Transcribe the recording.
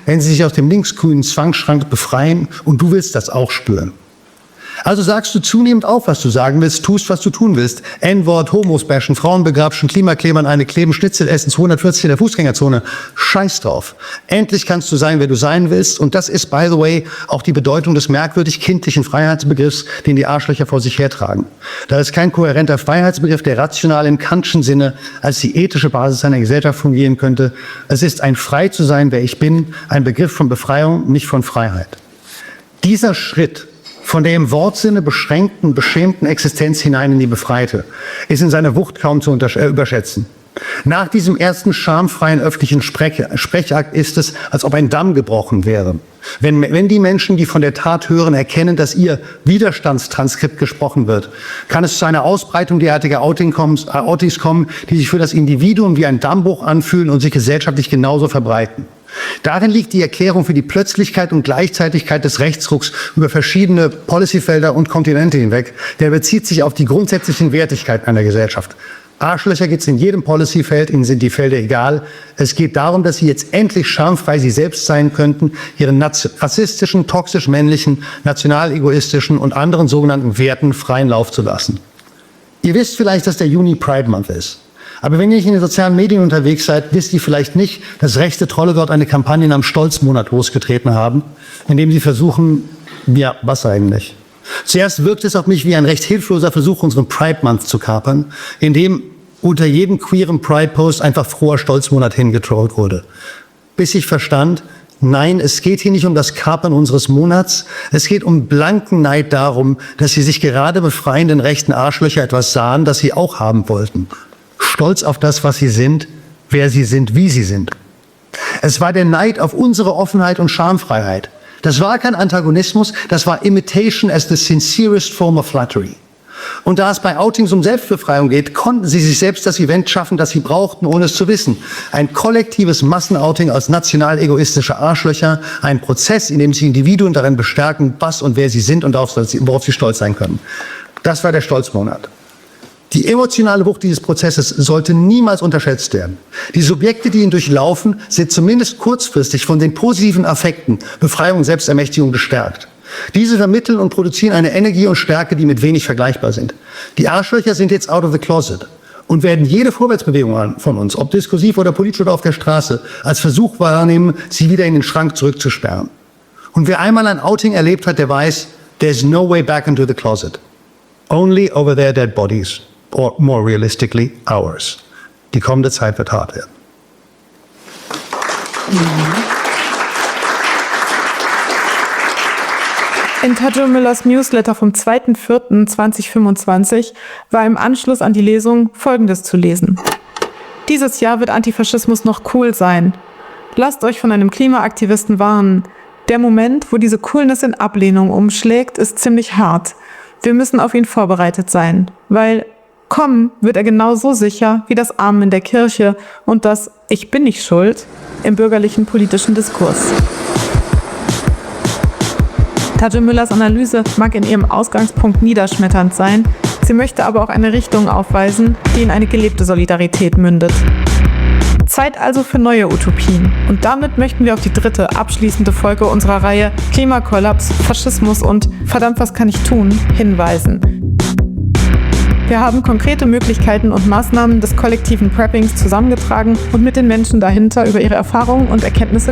wenn sie sich aus dem linksgrünen Zwangsschrank befreien und du willst das auch spüren. Also sagst du zunehmend auf, was du sagen willst, tust, was du tun willst. N-Wort, Homos bashen, Frauen begrapschen, Klimaklebern eine kleben, Schnitzel essen, 240 in der Fußgängerzone. Scheiß drauf. Endlich kannst du sein, wer du sein willst. Und das ist, by the way, auch die Bedeutung des merkwürdig kindlichen Freiheitsbegriffs, den die Arschlöcher vor sich hertragen. Da ist kein kohärenter Freiheitsbegriff, der rational im Kantschen Sinne als die ethische Basis einer Gesellschaft fungieren könnte. Es ist ein frei zu sein, wer ich bin, ein Begriff von Befreiung, nicht von Freiheit. Dieser Schritt von der im Wortsinne beschränkten, beschämten Existenz hinein in die Befreite ist in seiner Wucht kaum zu überschätzen. Nach diesem ersten schamfreien öffentlichen Sprechakt ist es, als ob ein Damm gebrochen wäre. Wenn die Menschen, die von der Tat hören, erkennen, dass ihr Widerstandstranskript gesprochen wird, kann es zu einer Ausbreitung derartiger Outings kommen, die sich für das Individuum wie ein Dammbruch anfühlen und sich gesellschaftlich genauso verbreiten. Darin liegt die Erklärung für die Plötzlichkeit und Gleichzeitigkeit des Rechtsrucks über verschiedene Policyfelder und Kontinente hinweg. Der bezieht sich auf die grundsätzlichen Wertigkeiten einer Gesellschaft. Arschlöcher gibt es in jedem Policyfeld, ihnen sind die Felder egal. Es geht darum, dass sie jetzt endlich schamfrei sie selbst sein könnten, ihren rassistischen, toxisch männlichen, national-egoistischen und anderen sogenannten Werten freien Lauf zu lassen. Ihr wisst vielleicht, dass der Juni Pride Month ist. Aber wenn ihr nicht in den sozialen Medien unterwegs seid, wisst ihr vielleicht nicht, dass rechte Trolle dort eine Kampagne namens Stolzmonat losgetreten haben, indem sie versuchen, ja, was eigentlich? Zuerst wirkt es auf mich wie ein recht hilfloser Versuch, unseren Pride Month zu kapern, indem unter jedem queeren Pride-Post einfach froher Stolzmonat hingetrollt wurde. Bis ich verstand, nein, es geht hier nicht um das Kapern unseres Monats, es geht um blanken Neid darum, dass sie sich gerade befreienden rechten Arschlöcher etwas sahen, das sie auch haben wollten. Stolz auf das, was sie sind, wer sie sind, wie sie sind. Es war der Neid auf unsere Offenheit und Schamfreiheit. Das war kein Antagonismus, das war Imitation as the sincerest form of flattery. Und da es bei Outings um Selbstbefreiung geht, konnten sie sich selbst das Event schaffen, das sie brauchten, ohne es zu wissen. Ein kollektives Massenouting als national-egoistische Arschlöcher, ein Prozess, in dem sich Individuen darin bestärken, was und wer sie sind und worauf sie stolz sein können. Das war der Stolzmonat. Die emotionale Wucht dieses Prozesses sollte niemals unterschätzt werden. Die Subjekte, die ihn durchlaufen, sind zumindest kurzfristig von den positiven Affekten Befreiung und Selbstermächtigung gestärkt. Diese vermitteln und produzieren eine Energie und Stärke, die mit wenig vergleichbar sind. Die Arschlöcher sind jetzt out of the closet und werden jede Vorwärtsbewegung von uns, ob diskursiv oder politisch oder auf der Straße, als Versuch wahrnehmen, sie wieder in den Schrank zurückzusperren. Und wer einmal ein Outing erlebt hat, der weiß, there's no way back into the closet. Only over their dead bodies. Or more realistically, ours. Die kommende Zeit wird hart werden. In Tajo Müllers Newsletter vom 2.4.2025 war im Anschluss an die Lesung Folgendes zu lesen. Dieses Jahr wird Antifaschismus noch cool sein. Lasst euch von einem Klimaaktivisten warnen. Der Moment, wo diese Coolness in Ablehnung umschlägt, ist ziemlich hart. Wir müssen auf ihn vorbereitet sein, weil kommen wird er genauso sicher wie das Amen in der Kirche und das Ich bin nicht schuld im bürgerlichen politischen Diskurs. Tajo Müllers Analyse mag in ihrem Ausgangspunkt niederschmetternd sein, sie möchte aber auch eine Richtung aufweisen, die in eine gelebte Solidarität mündet. Zeit also für neue Utopien. Und damit möchten wir auf die dritte, abschließende Folge unserer Reihe Klimakollaps, Faschismus und Verdammt, was kann ich tun? Hinweisen. Wir haben konkrete Möglichkeiten und Maßnahmen des kollektiven Preppings zusammengetragen und mit den Menschen dahinter über ihre Erfahrungen und Erkenntnisse